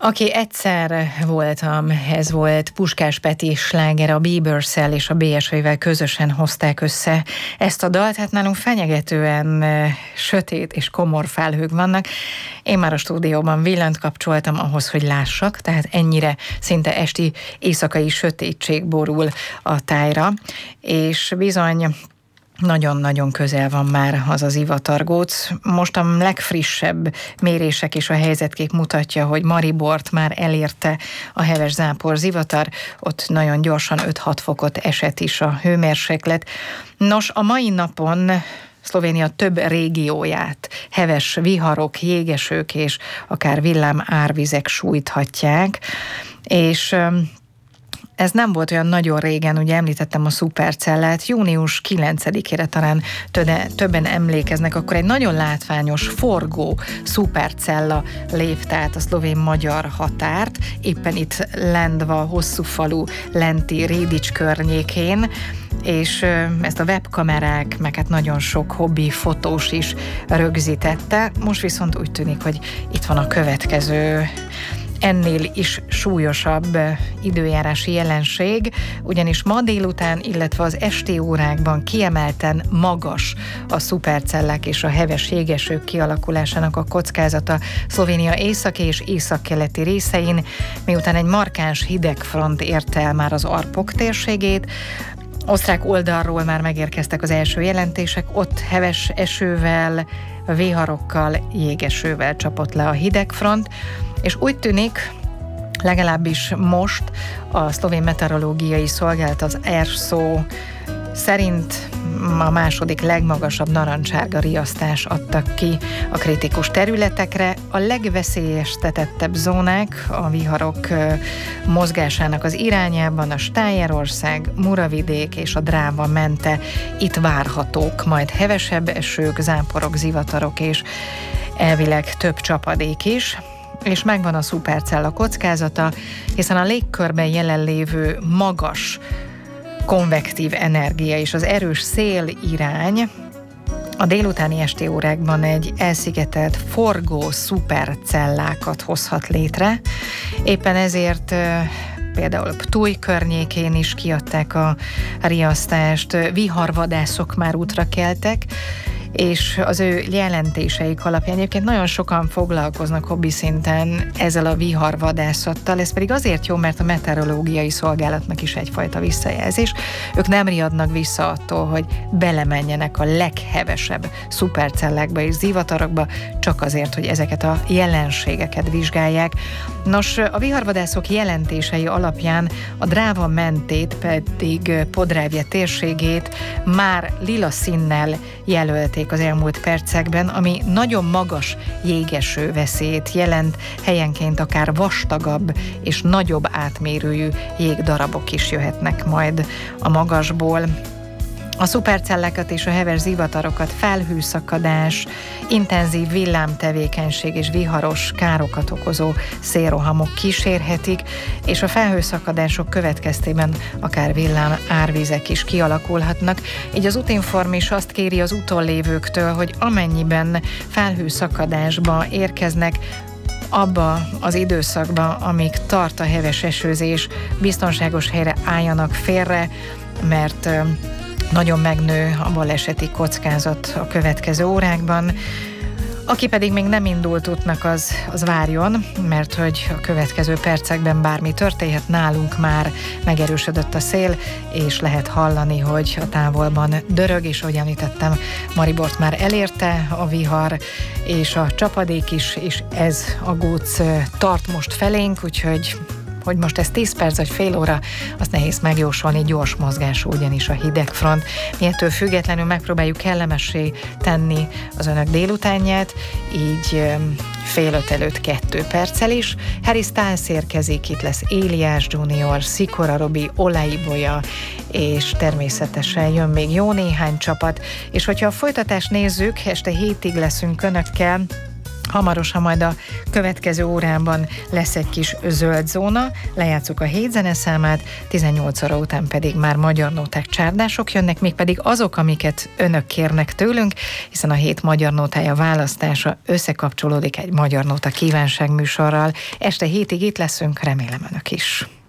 Aki egyszer voltam, ez volt Puskás Peti sláger, a Bieberszel és a BSV-vel közösen hozták össze ezt a dalt. Hát nálunk fenyegetően sötét és komor felhők vannak. Én már a stúdióban villant kapcsoltam ahhoz, hogy lássak, tehát ennyire szinte esti éjszakai sötétség borul a tájra, és bizony nagyon-nagyon közel van már az az ivatargóc. Most a legfrissebb mérések és a helyzetkép mutatja, hogy Maribort már elérte a heves zápor zivatar, ott nagyon gyorsan 5-6 fokot esett is a hőmérséklet. Nos, a mai napon Szlovénia több régióját heves viharok, jégesők és akár villám árvizek sújthatják, és ez nem volt olyan nagyon régen, ugye említettem a szupercellát, június 9-ére talán többen emlékeznek, akkor egy nagyon látványos, forgó szupercella lépte át a szlovén-magyar határt, éppen itt Lendva, Hosszúfalu, Lenti, Rédics környékén, és ezt a webkamerák, meg hát nagyon sok hobbi fotós is rögzítette. Most viszont úgy tűnik, hogy itt van a következő ennél is súlyosabb időjárási jelenség, ugyanis ma délután, illetve az esti órákban kiemelten magas a szupercellák és a heves jégesők kialakulásának a kockázata Szlovénia északi és északkeleti részein, miután egy markáns hidegfront érte el már az Arpok térségét. Osztrák oldalról már megérkeztek az első jelentések, ott heves esővel, viharokkal, jégesővel csapott le a hidegfront, és úgy tűnik, legalábbis most a szlovén meteorológiai szolgálat, az ERSO szerint a második legmagasabb narancsárga riasztás adtak ki a kritikus területekre. A legveszélyeztetettebb zónák a viharok mozgásának az irányában a Stájerország, Muravidék és a Dráva mente. Itt várhatók majd hevesebb esők, záporok, zivatarok és elvileg több csapadék is. És megvan a szupercella kockázata, hiszen a légkörben jelenlévő magas konvektív energia és az erős szélirány a délutáni esti órákban egy elszigetelt forgó szupercellákat hozhat létre. Éppen ezért például Ptuj környékén is kiadták a riasztást, viharvadászok már útra keltek, és az ő jelentéseik alapján egyébként nagyon sokan foglalkoznak hobbi szinten ezzel a viharvadászattal, ez pedig azért jó, mert a meteorológiai szolgálatnak is egyfajta visszajelzés. Ők nem riadnak vissza attól, hogy belemenjenek a leghevesebb szupercellákba és zivatarokba, csak azért, hogy ezeket a jelenségeket vizsgálják. Nos, a viharvadászok jelentései alapján a Dráva mentét, pedig Podravje térségét már lila színnel jelölték az elmúlt percekben, ami nagyon magas jégeső veszélyt jelent, helyenként akár vastagabb és nagyobb átmérőjű jégdarabok is jöhetnek majd a magasból. A szupercellákat és a heves zivatarokat felhőszakadás, intenzív villámtevékenység és viharos károkat okozó szélrohamok kísérhetik, és a felhőszakadások következtében akár villám árvizek is kialakulhatnak. Így az Utinform is azt kéri az úton lévőktől, hogy amennyiben felhőszakadásba érkeznek, abba az időszakba, amíg tart a heves esőzés, biztonságos helyre álljanak félre, mert nagyon megnő a baleseti kockázat a következő órákban. Aki pedig még nem indult útnak, az várjon, mert hogy a következő percekben bármi történhet, nálunk már megerősödött a szél, és lehet hallani, hogy a távolban dörög, és ahogy említettem, Maribort már elérte a vihar, és a csapadék is, és ez a góc tart most felénk, úgyhogy hogy most ez 10 perc vagy fél óra, azt nehéz megjósolni, gyors mozgású ugyanis a hidegfront. Mi ettől függetlenül megpróbáljuk kellemessé tenni az önök délutánját, így 4:30 előtt 2 perccel is. Harry Styles érkezik, itt lesz Éliás Junior, Szikora Robi, Olaibolya, és természetesen jön még jó néhány csapat. És hogyha a folytatást nézzük, este 7-ig leszünk önökkel, Hamarosan majd a következő órában lesz egy kis zöld zóna, lejátszuk a 7 zeneszámát, 18 óra után pedig már magyar nóták csárdások jönnek, mégpedig azok, amiket önök kérnek tőlünk, hiszen a 7 magyar nótája választása összekapcsolódik egy magyar nóta kívánságműsorral. Este 7-ig itt leszünk, remélem önök is.